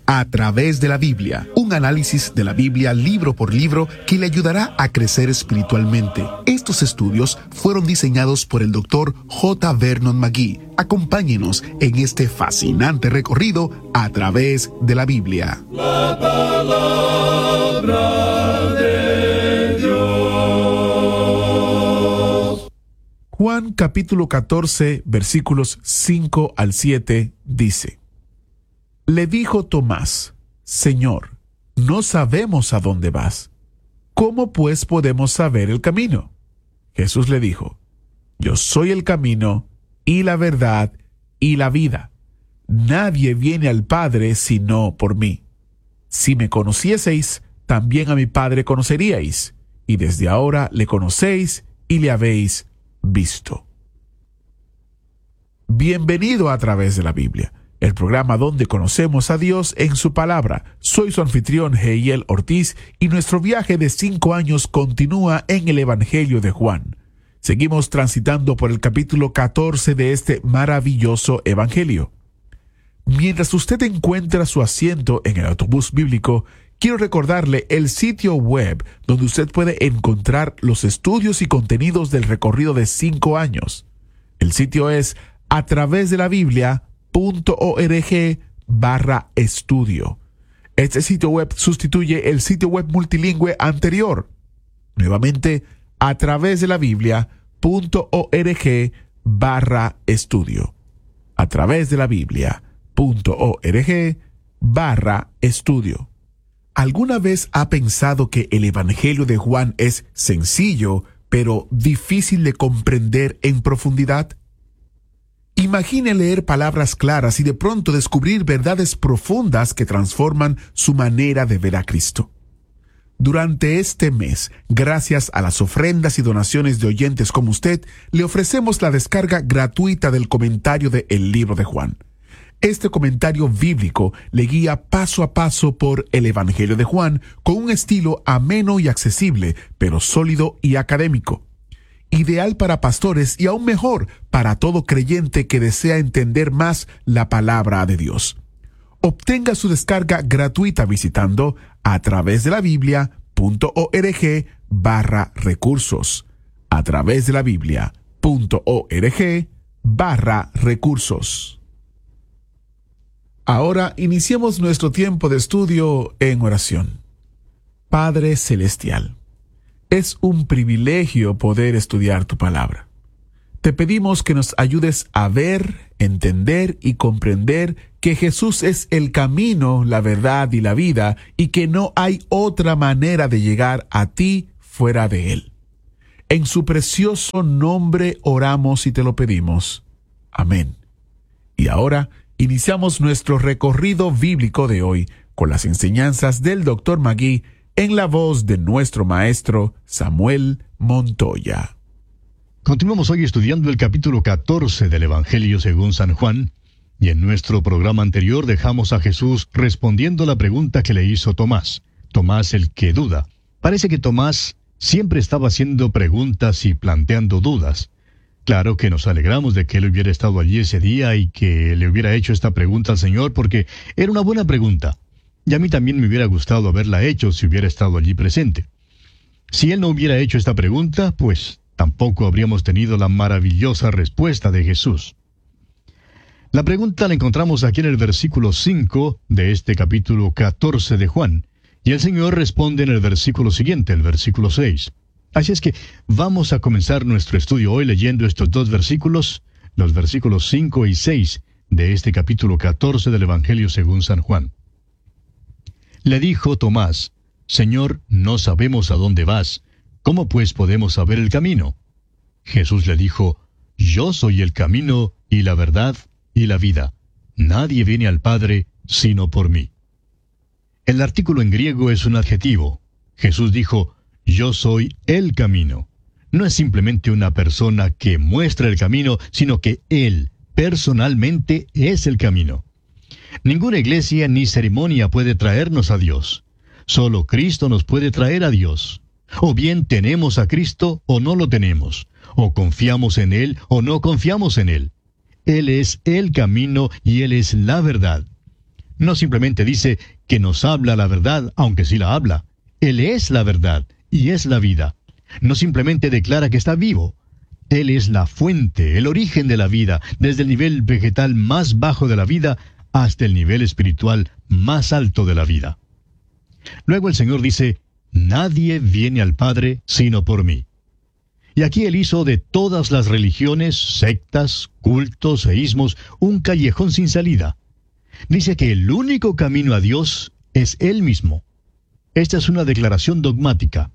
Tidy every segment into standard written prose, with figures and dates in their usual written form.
A través de la Biblia, un análisis de la Biblia libro por libro que le ayudará a crecer espiritualmente. Estos estudios fueron diseñados por el Dr. J. Vernon McGee. Acompáñenos en este fascinante recorrido a través de la Biblia. La palabra de Dios. Juan capítulo 14, versículos 5 al 7 dice: Le dijo Tomás: Señor, no sabemos a dónde vas. ¿Cómo pues podemos saber el camino? Jesús le dijo: Yo soy el camino, y la verdad, y la vida. Nadie viene al Padre sino por mí. Si me conocieseis, también a mi Padre conoceríais, y desde ahora le conocéis y le habéis visto. Bienvenido a través de la Biblia, el programa donde conocemos a Dios en su palabra. Soy su anfitrión, Heiel Ortiz, y nuestro viaje de 5 años continúa en el Evangelio de Juan. Seguimos transitando por el capítulo 14 de este maravilloso Evangelio. Mientras usted encuentra su asiento en el autobús bíblico, quiero recordarle el sitio web donde usted puede encontrar los estudios y contenidos del recorrido de 5 años. El sitio es atravesdelabiblia.org/estudio. Este sitio web sustituye el sitio web multilingüe anterior. Nuevamente, atravesdelabiblia.org/estudio. atravesdelabiblia.org/estudio. ¿Alguna vez ha pensado que el Evangelio de Juan es sencillo, pero difícil de comprender en profundidad? Imagine leer palabras claras y de pronto descubrir verdades profundas que transforman su manera de ver a Cristo. Durante este mes, gracias a las ofrendas y donaciones de oyentes como usted, le ofrecemos la descarga gratuita del comentario de El Libro de Juan. Este comentario bíblico le guía paso a paso por el Evangelio de Juan con un estilo ameno y accesible, pero sólido y académico. Ideal para pastores y aún mejor para todo creyente que desea entender más la palabra de Dios. Obtenga su descarga gratuita visitando atravesdelabiblia.org/recursos. atravesdelabiblia.org/recursos. Ahora iniciemos nuestro tiempo de estudio en oración. Padre Celestial, es un privilegio poder estudiar tu palabra. Te pedimos que nos ayudes a ver, entender y comprender que Jesús es el camino, la verdad y la vida, y que no hay otra manera de llegar a ti fuera de Él. En su precioso nombre oramos y te lo pedimos. Amén. Y ahora iniciamos nuestro recorrido bíblico de hoy con las enseñanzas del Dr. McGee en la voz de nuestro maestro Samuel Montoya. Continuamos hoy estudiando el capítulo 14 del Evangelio según San Juan, y en nuestro programa anterior dejamos a Jesús respondiendo la pregunta que le hizo Tomás. Tomás el que duda. Parece que Tomás siempre estaba haciendo preguntas y planteando dudas. Claro que nos alegramos de que él hubiera estado allí ese día y que le hubiera hecho esta pregunta al Señor, porque era una buena pregunta. Y a mí también me hubiera gustado haberla hecho si hubiera estado allí presente. Si él no hubiera hecho esta pregunta, pues tampoco habríamos tenido la maravillosa respuesta de Jesús. La pregunta la encontramos aquí en el versículo 5 de este capítulo 14 de Juan, y el Señor responde en el versículo siguiente, el versículo 6. Así es que vamos a comenzar nuestro estudio hoy leyendo estos dos versículos, los versículos 5 y 6 de este capítulo 14 del Evangelio según San Juan. Le dijo Tomás: Señor, no sabemos a dónde vas. ¿Cómo pues podemos saber el camino? Jesús le dijo: Yo soy el camino y la verdad y la vida. Nadie viene al Padre sino por mí. El artículo en griego es un adjetivo. Jesús dijo: Yo soy el camino. No es simplemente una persona que muestra el camino, sino que Él, personalmente, es el camino. Ninguna iglesia ni ceremonia puede traernos a Dios. Solo Cristo nos puede traer a Dios. O bien tenemos a Cristo o no lo tenemos. O confiamos en Él o no confiamos en Él. Él es el camino y Él es la verdad. No simplemente dice que nos habla la verdad, aunque sí la habla. Él es la verdad y es la vida. No simplemente declara que está vivo. Él es la fuente, el origen de la vida, desde el nivel vegetal más bajo de la vida hasta el nivel espiritual más alto de la vida. Luego el Señor dice, nadie viene al Padre sino por mí. Y aquí Él hizo de todas las religiones, sectas, cultos e ismos un callejón sin salida. Dice que el único camino a Dios es Él mismo. Esta es una declaración dogmática.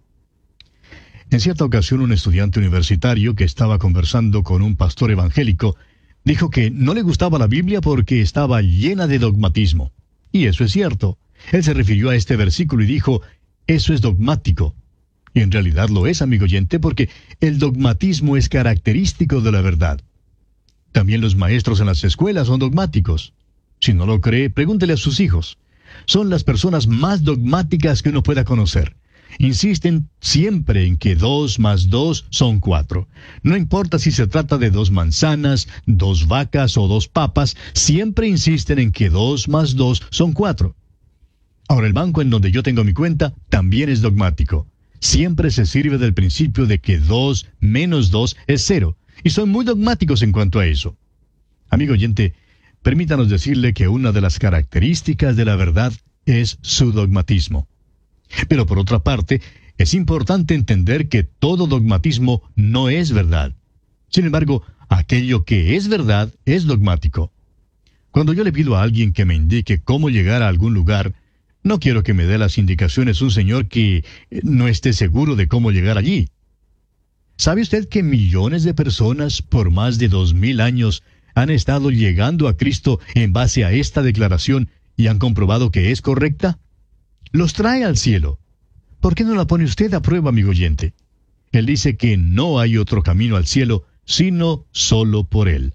En cierta ocasión, un estudiante universitario que estaba conversando con un pastor evangélico dijo que no le gustaba la Biblia porque estaba llena de dogmatismo. Y eso es cierto. Él se refirió a este versículo y dijo, eso es dogmático. Y en realidad lo es, amigo oyente, porque el dogmatismo es característico de la verdad. También los maestros en las escuelas son dogmáticos. Si no lo cree, pregúntele a sus hijos. Son las personas más dogmáticas que uno pueda conocer. Insisten siempre en que 2 más 2 son 4. No importa si se trata de 2 manzanas, 2 vacas o 2 papas, siempre insisten en que 2 más 2 son 4. Ahora, el banco en donde yo tengo mi cuenta también es dogmático. Siempre se sirve del principio de que 2 menos 2 es 0. Y son muy dogmáticos en cuanto a eso. Amigo oyente, permítanos decirle que una de las características de la verdad es su dogmatismo. Pero por otra parte, es importante entender que todo dogmatismo no es verdad. Sin embargo, aquello que es verdad es dogmático. Cuando yo le pido a alguien que me indique cómo llegar a algún lugar, no quiero que me dé las indicaciones un señor que no esté seguro de cómo llegar allí. ¿Sabe usted que millones de personas por más de 2000 años han estado llegando a Cristo en base a esta declaración y han comprobado que es correcta? Los trae al cielo. ¿Por qué no la pone usted a prueba, amigo oyente? Él dice que no hay otro camino al cielo, sino solo por Él.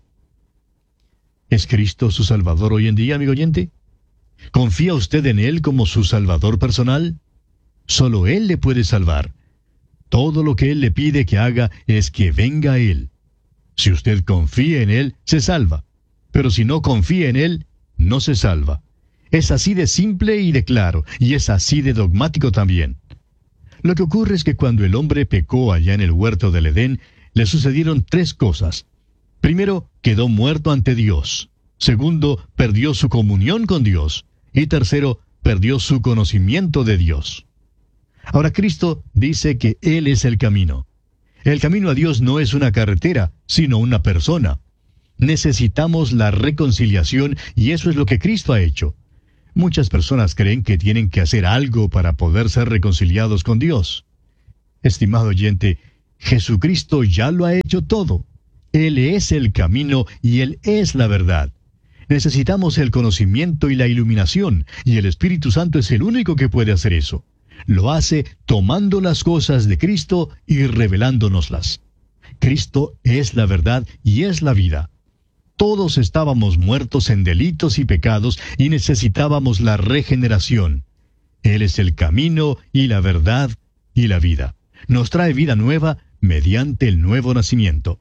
¿Es Cristo su Salvador hoy en día, amigo oyente? ¿Confía usted en Él como su Salvador personal? Solo Él le puede salvar. Todo lo que Él le pide que haga es que venga a Él. Si usted confía en Él, se salva. Pero si no confía en Él, no se salva. Es así de simple y de claro, y es así de dogmático también. Lo que ocurre es que cuando el hombre pecó allá en el huerto del Edén, le sucedieron 3 cosas. Primero, quedó muerto ante Dios. Segundo, perdió su comunión con Dios. Y tercero, perdió su conocimiento de Dios. Ahora Cristo dice que Él es el camino. El camino a Dios no es una carretera, sino una persona. Necesitamos la reconciliación y eso es lo que Cristo ha hecho. Muchas personas creen que tienen que hacer algo para poder ser reconciliados con Dios. Estimado oyente, Jesucristo ya lo ha hecho todo. Él es el camino y Él es la verdad. Necesitamos el conocimiento y la iluminación, y el Espíritu Santo es el único que puede hacer eso. Lo hace tomando las cosas de Cristo y revelándonoslas. Cristo es la verdad y es la vida. Todos estábamos muertos en delitos y pecados y necesitábamos la regeneración. Él es el camino y la verdad y la vida. Nos trae vida nueva mediante el nuevo nacimiento.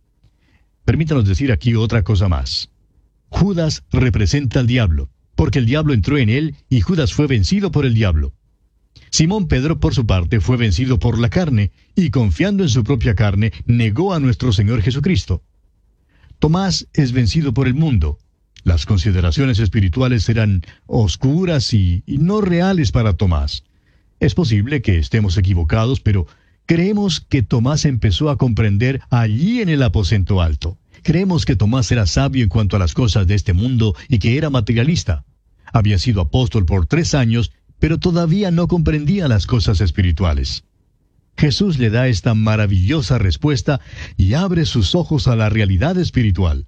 Permítanos decir aquí otra cosa más. Judas representa al diablo, porque el diablo entró en él y Judas fue vencido por el diablo. Simón Pedro, por su parte, fue vencido por la carne y confiando en su propia carne, negó a nuestro Señor Jesucristo. Tomás es vencido por el mundo. Las consideraciones espirituales eran oscuras y no reales para Tomás. Es posible que estemos equivocados, pero creemos que Tomás empezó a comprender allí en el aposento alto. Creemos que Tomás era sabio en cuanto a las cosas de este mundo y que era materialista. Había sido apóstol por 3 años, pero todavía no comprendía las cosas espirituales. Jesús le da esta maravillosa respuesta y abre sus ojos a la realidad espiritual.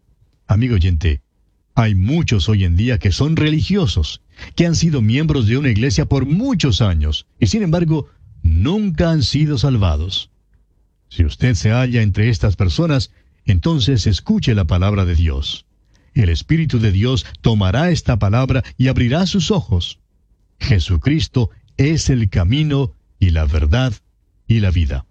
Amigo oyente, hay muchos hoy en día que son religiosos, que han sido miembros de una iglesia por muchos años, y sin embargo, nunca han sido salvados. Si usted se halla entre estas personas, entonces escuche la palabra de Dios. El Espíritu de Dios tomará esta palabra y abrirá sus ojos. Jesucristo es el camino y la verdad y la vida.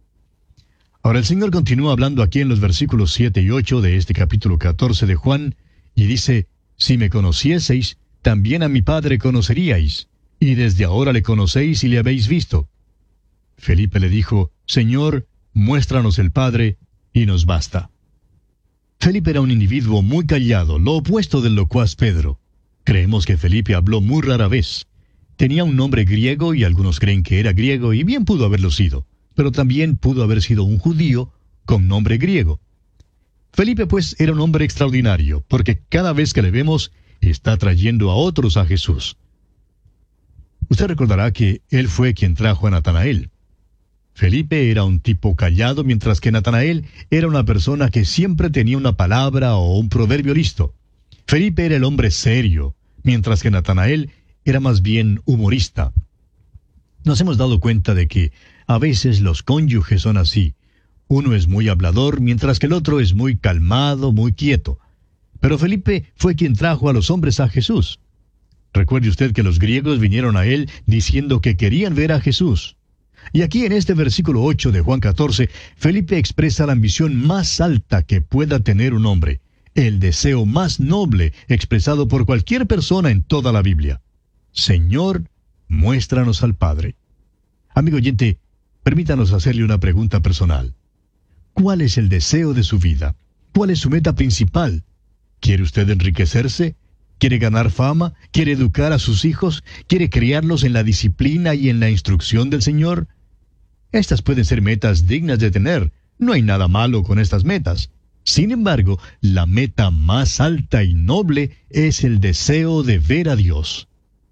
Ahora el Señor continúa hablando aquí en los versículos 7 y 8 de este capítulo 14 de Juan, y dice, si me conocieseis, también a mi Padre conoceríais, y desde ahora le conocéis y le habéis visto. Felipe le dijo, Señor, muéstranos el Padre, y nos basta. Felipe era un individuo muy callado, lo opuesto del locuaz Pedro. Creemos que Felipe habló muy rara vez. Tenía un nombre griego y algunos creen que era griego y bien pudo haberlo sido, pero también pudo haber sido un judío con nombre griego. Felipe pues era un hombre extraordinario, porque cada vez que le vemos está trayendo a otros a Jesús. Usted recordará que él fue quien trajo a Natanael. Felipe era un tipo callado, mientras que Natanael era una persona que siempre tenía una palabra o un proverbio listo. Felipe era el hombre serio, mientras que Natanael era más bien humorista. Nos hemos dado cuenta de que a veces los cónyuges son así. Uno es muy hablador, mientras que el otro es muy calmado, muy quieto. Pero Felipe fue quien trajo a los hombres a Jesús. Recuerde usted que los griegos vinieron a él diciendo que querían ver a Jesús. Y aquí en este versículo 8 de Juan 14, Felipe expresa la ambición más alta que pueda tener un hombre, el deseo más noble expresado por cualquier persona en toda la Biblia. Señor, muéstranos al Padre. Amigo oyente, permítanos hacerle una pregunta personal. ¿Cuál es el deseo de su vida? ¿Cuál es su meta principal? ¿Quiere usted enriquecerse? ¿Quiere ganar fama? ¿Quiere educar a sus hijos? ¿Quiere criarlos en la disciplina y en la instrucción del Señor? Estas pueden ser metas dignas de tener. No hay nada malo con estas metas. Sin embargo, la meta más alta y noble es el deseo de ver a Dios.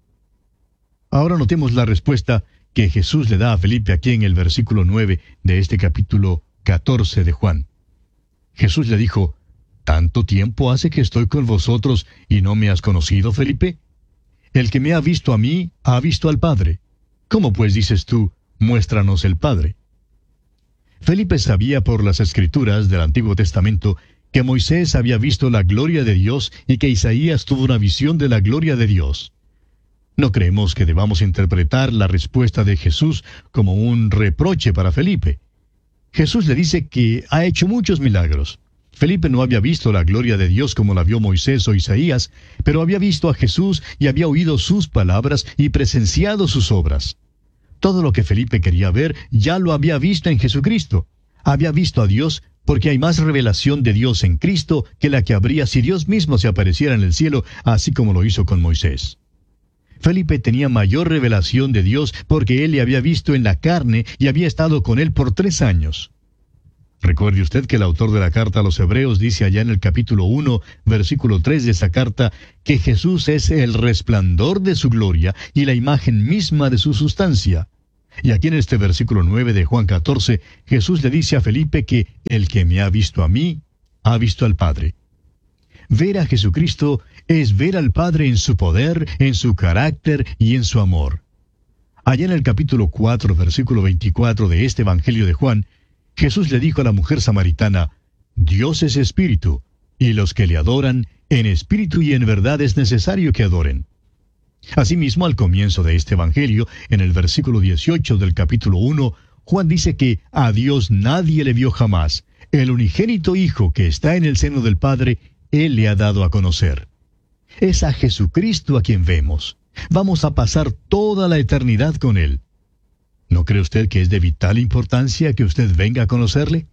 Ahora notemos la respuesta que Jesús le da a Felipe aquí en el versículo 9 de este capítulo 14 de Juan. Jesús le dijo, ¿tanto tiempo hace que estoy con vosotros y no me has conocido, Felipe? El que me ha visto a mí, ha visto al Padre. ¿Cómo pues dices tú, muéstranos el Padre? Felipe sabía por las Escrituras del Antiguo Testamento que Moisés había visto la gloria de Dios y que Isaías tuvo una visión de la gloria de Dios. No creemos que debamos interpretar la respuesta de Jesús como un reproche para Felipe. Jesús le dice que ha hecho muchos milagros. Felipe no había visto la gloria de Dios como la vio Moisés o Isaías, pero había visto a Jesús y había oído sus palabras y presenciado sus obras. Todo lo que Felipe quería ver ya lo había visto en Jesucristo. Había visto a Dios porque hay más revelación de Dios en Cristo que la que habría si Dios mismo se apareciera en el cielo, así como lo hizo con Moisés. Felipe tenía mayor revelación de Dios porque él le había visto en la carne y había estado con él por 3 años. Recuerde usted que el autor de la carta a los Hebreos dice allá en el capítulo 1, versículo 3 de esa carta, que Jesús es el resplandor de su gloria y la imagen misma de su sustancia. Y aquí en este versículo 9 de Juan 14, Jesús le dice a Felipe que el que me ha visto a mí, ha visto al Padre. Ver a Jesucristo es ver al Padre en su poder, en su carácter y en su amor. Allá en el capítulo 4, versículo 24 de este Evangelio de Juan, Jesús le dijo a la mujer samaritana, Dios es espíritu, y los que le adoran, en espíritu y en verdad es necesario que adoren. Asimismo, al comienzo de este Evangelio, en el versículo 18 del capítulo 1, Juan dice que a Dios nadie le vio jamás. El unigénito Hijo que está en el seno del Padre, Él le ha dado a conocer. Es a Jesucristo a quien vemos. Vamos a pasar toda la eternidad con Él. ¿No cree usted que es de vital importancia que usted venga a conocerle?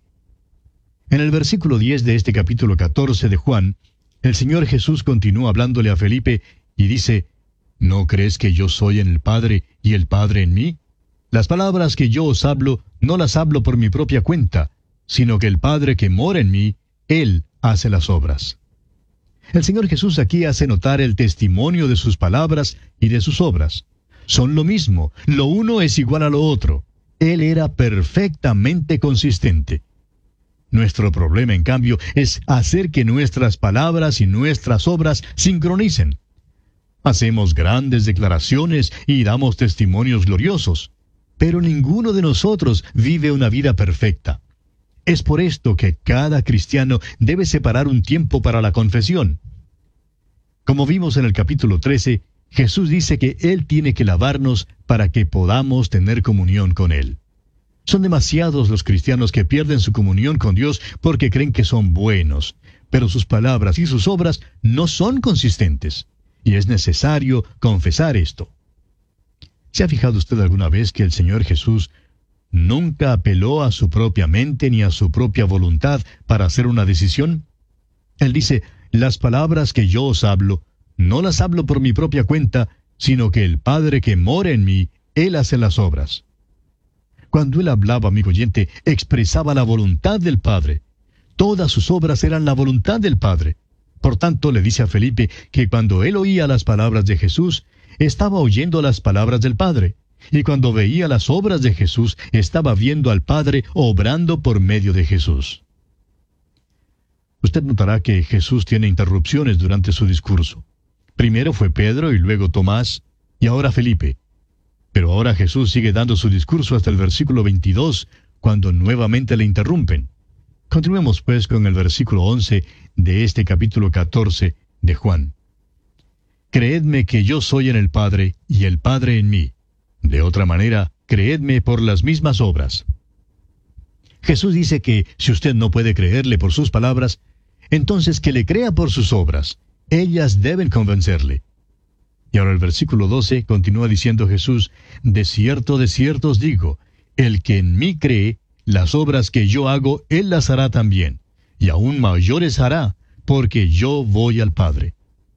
En el versículo 10 de este capítulo 14 de Juan, el Señor Jesús continúa hablándole a Felipe y dice, ¿no crees que yo soy en el Padre y el Padre en mí? Las palabras que yo os hablo, no las hablo por mi propia cuenta, sino que el Padre que mora en mí, Él hace las obras. El Señor Jesús aquí hace notar el testimonio de sus palabras y de sus obras. Son lo mismo, lo uno es igual a lo otro. Él era perfectamente consistente. Nuestro problema, en cambio, es hacer que nuestras palabras y nuestras obras sincronicen. Hacemos grandes declaraciones y damos testimonios gloriosos, pero ninguno de nosotros vive una vida perfecta. Es por esto que cada cristiano debe separar un tiempo para la confesión. Como vimos en el capítulo 13, Jesús dice que Él tiene que lavarnos para que podamos tener comunión con Él. Son demasiados los cristianos que pierden su comunión con Dios porque creen que son buenos, pero sus palabras y sus obras no son consistentes. y es necesario confesar esto. ¿Se ha fijado usted alguna vez que el Señor Jesús nunca apeló a su propia mente ni a su propia voluntad para hacer una decisión? Él dice, las palabras que yo os hablo, no las hablo por mi propia cuenta, sino que el Padre que mora en mí, Él hace las obras. Cuando Él hablaba, amigo oyente, expresaba la voluntad del Padre. Todas sus obras eran la voluntad del Padre. Por tanto, le dice a Felipe que cuando él oía las palabras de Jesús, estaba oyendo las palabras del Padre. Y cuando veía las obras de Jesús, estaba viendo al Padre obrando por medio de Jesús. Usted notará que Jesús tiene interrupciones durante su discurso. Primero fue Pedro y luego Tomás, y ahora Felipe. Pero ahora Jesús sigue dando su discurso hasta el versículo 22, cuando nuevamente le interrumpen. Continuemos pues con el versículo 11 de este capítulo 14 de Juan. Creedme que yo soy en el Padre y el Padre en mí. De otra manera, creedme por las mismas obras. Jesús dice que si usted no puede creerle por sus palabras, entonces que le crea por sus obras. Ellas deben convencerle. Y ahora el versículo 12 continúa diciendo Jesús, de cierto os digo, el que en mí cree, las obras que yo hago, él las hará también, y aún mayores hará, porque yo voy al Padre.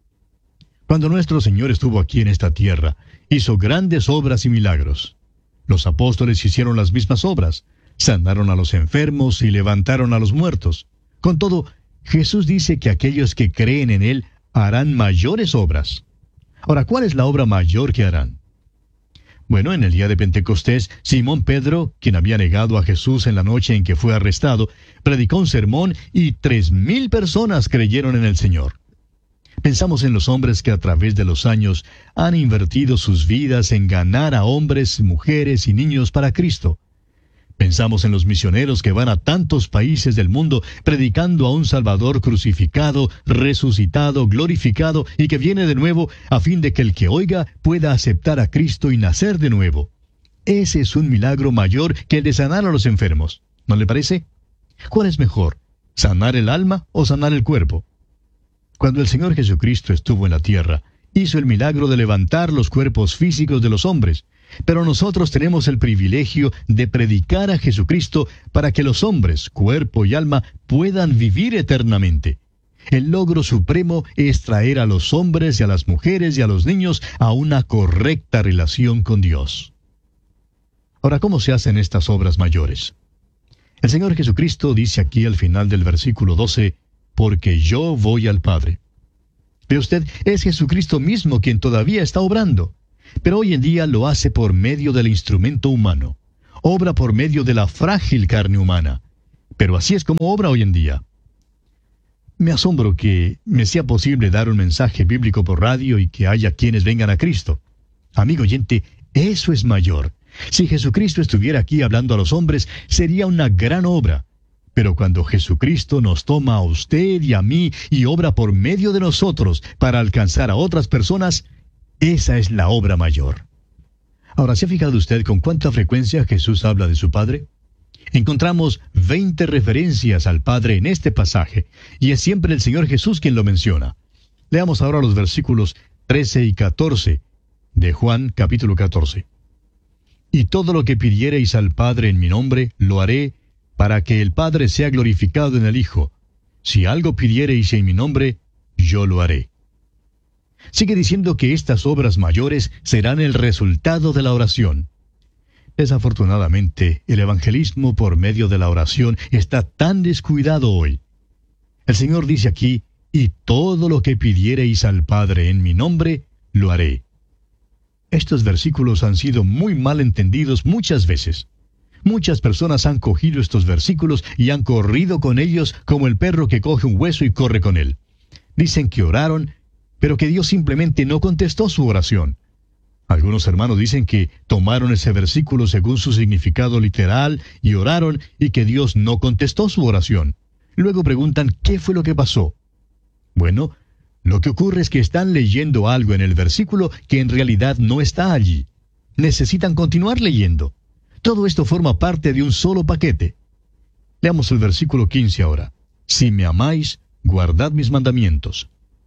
Cuando nuestro Señor estuvo aquí en esta tierra, hizo grandes obras y milagros. Los apóstoles hicieron las mismas obras, sanaron a los enfermos y levantaron a los muertos. Con todo, Jesús dice que aquellos que creen en Él harán mayores obras. Ahora, ¿cuál es la obra mayor que harán? Bueno, en el día de Pentecostés, Simón Pedro, quien había negado a Jesús en la noche en que fue arrestado, predicó un sermón y 3,000 personas creyeron en el Señor. Pensamos en los hombres que a través de los años han invertido sus vidas en ganar a hombres, mujeres y niños para Cristo. Pensamos en los misioneros que van a tantos países del mundo predicando a un Salvador crucificado, resucitado, glorificado y que viene de nuevo a fin de que el que oiga pueda aceptar a Cristo y nacer de nuevo. Ese es un milagro mayor que el de sanar a los enfermos. ¿No le parece? ¿Cuál es mejor? ¿Sanar el alma o sanar el cuerpo? Cuando el Señor Jesucristo estuvo en la tierra, hizo el milagro de levantar los cuerpos físicos de los hombres. Pero nosotros tenemos el privilegio de predicar a Jesucristo para que los hombres, cuerpo y alma, puedan vivir eternamente. El logro supremo es traer a los hombres y a las mujeres y a los niños a una correcta relación con Dios. Ahora, ¿cómo se hacen estas obras mayores? El Señor Jesucristo dice aquí al final del versículo 12, porque yo voy al Padre. Ve usted, es Jesucristo mismo quien todavía está obrando. Pero hoy en día lo hace por medio del instrumento humano. Obra por medio de la frágil carne humana. Pero así es como obra hoy en día. Me asombro que me sea posible dar un mensaje bíblico por radio y que haya quienes vengan a Cristo. Amigo oyente, eso es mayor. Si Jesucristo estuviera aquí hablando a los hombres, sería una gran obra. Pero cuando Jesucristo nos toma a usted y a mí y obra por medio de nosotros para alcanzar a otras personas, esa es la obra mayor. Ahora, ¿se ha fijado usted con cuánta frecuencia Jesús habla de su Padre? Encontramos 20 referencias al Padre en este pasaje, y es siempre el Señor Jesús quien lo menciona. Leamos ahora los versículos 13 y 14 de Juan capítulo 14. Y todo lo que pidiereis al Padre en mi nombre, lo haré, para que el Padre sea glorificado en el Hijo. Si algo pidiereis en mi nombre, yo lo haré. Sigue diciendo que estas obras mayores serán el resultado de la oración. Desafortunadamente, el evangelismo por medio de la oración está tan descuidado hoy. El Señor dice aquí, y todo lo que pidiereis al Padre en mi nombre, lo haré. Estos versículos han sido muy mal entendidos muchas veces. Muchas personas han cogido estos versículos y han corrido con ellos como el perro que coge un hueso y corre con él. Dicen que oraron, pero que Dios simplemente no contestó su oración. Algunos hermanos dicen que tomaron ese versículo según su significado literal y oraron y que Dios no contestó su oración. Luego preguntan, ¿qué fue lo que pasó? Bueno, lo que ocurre es que están leyendo algo en el versículo que en realidad no está allí. Necesitan continuar leyendo. Todo esto forma parte de un solo paquete. Leamos el versículo 15 ahora. Si me amáis, guardad mis mandamientos.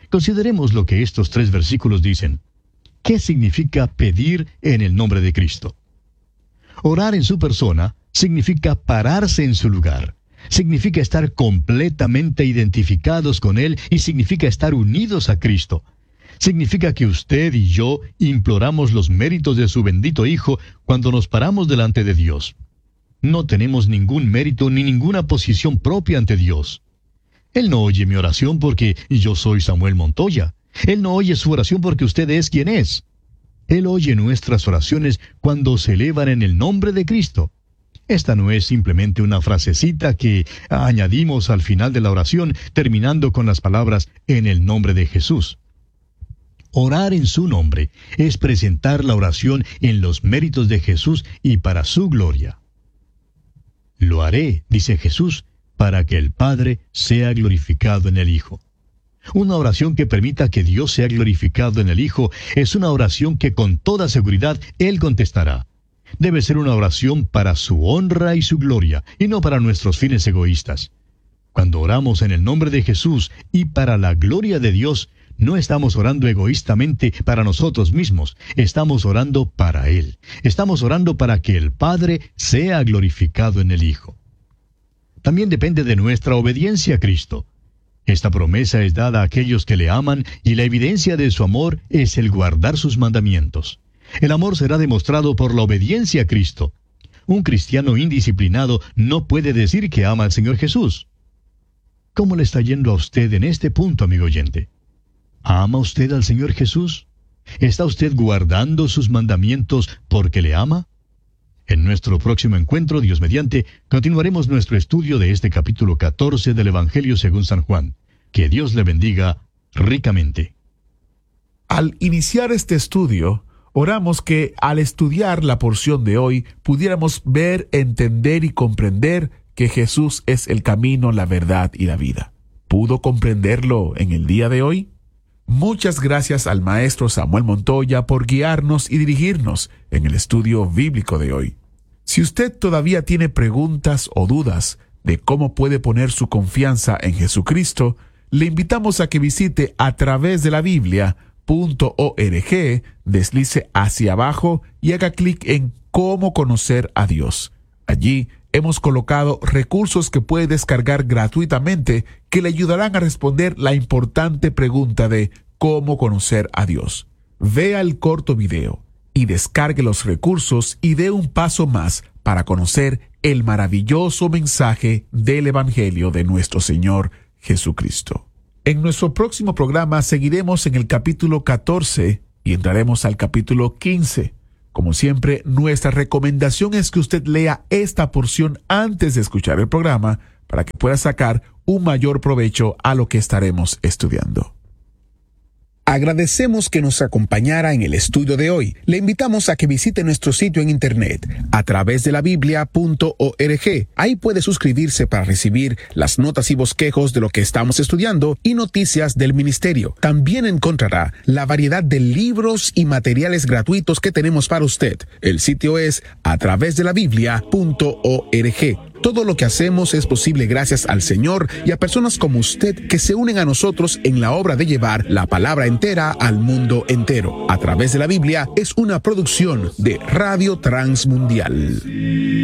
Consideremos lo que estos 3 versículos dicen. ¿Qué significa pedir en el nombre de Cristo? Orar en su persona significa pararse en su lugar. Significa estar completamente identificados con Él y significa estar unidos a Cristo. Significa que usted y yo imploramos los méritos de su bendito Hijo cuando nos paramos delante de Dios. No tenemos ningún mérito ni ninguna posición propia ante Dios. Él no oye mi oración porque yo soy Samuel Montoya. Él no oye su oración porque usted es quien es. Él oye nuestras oraciones cuando se elevan en el nombre de Cristo. Esta no es simplemente una frasecita que añadimos al final de la oración, terminando con las palabras en el nombre de Jesús. Orar en su nombre es presentar la oración en los méritos de Jesús y para su gloria. Lo haré, dice Jesús, para que el Padre sea glorificado en el Hijo. Una oración que permita que Dios sea glorificado en el Hijo es una oración que con toda seguridad Él contestará. Debe ser una oración para su honra y su gloria, y no para nuestros fines egoístas. Cuando oramos en el nombre de Jesús y para la gloria de Dios, no estamos orando egoístamente para nosotros mismos, estamos orando para Él. Estamos orando para que el Padre sea glorificado en el Hijo. También depende de nuestra obediencia a Cristo. Esta promesa es dada a aquellos que le aman y la evidencia de su amor es el guardar sus mandamientos. El amor será demostrado por la obediencia a Cristo. Un cristiano indisciplinado no puede decir que ama al Señor Jesús. ¿Cómo le está yendo a usted en este punto, amigo oyente? ¿Ama usted al Señor Jesús? ¿Está usted guardando sus mandamientos porque le ama? En nuestro próximo encuentro, Dios mediante, continuaremos nuestro estudio de este capítulo 14 del Evangelio según San Juan. Que Dios le bendiga ricamente. Al iniciar este estudio, oramos que al estudiar la porción de hoy pudiéramos ver, entender y comprender que Jesús es el camino, la verdad y la vida. ¿Pudo comprenderlo en el día de hoy? Muchas gracias al maestro Samuel Montoya por guiarnos y dirigirnos en el estudio bíblico de hoy. Si usted todavía tiene preguntas o dudas de cómo puede poner su confianza en Jesucristo, le invitamos a que visite a través de la Biblia.org, deslice hacia abajo y haga clic en Cómo conocer a Dios. Allí hemos colocado recursos que puede descargar gratuitamente que le ayudarán a responder la importante pregunta de cómo conocer a Dios. Vea el corto video y descargue los recursos y dé un paso más para conocer el maravilloso mensaje del Evangelio de nuestro Señor Jesucristo. En nuestro próximo programa seguiremos en el capítulo 14 y entraremos al capítulo 15. Como siempre, nuestra recomendación es que usted lea esta porción antes de escuchar el programa para que pueda sacar un mayor provecho a lo que estaremos estudiando. Agradecemos que nos acompañara en el estudio de hoy. Le invitamos a que visite nuestro sitio en internet a través de la Biblia.org. Ahí puede suscribirse para recibir las notas y bosquejos de lo que estamos estudiando y noticias del ministerio. También encontrará la variedad de libros y materiales gratuitos que tenemos para usted. El sitio es a través de la Biblia.org. Todo lo que hacemos es posible gracias al Señor y a personas como usted que se unen a nosotros en la obra de llevar la palabra entera al mundo entero. A través de la Biblia es una producción de Radio Transmundial.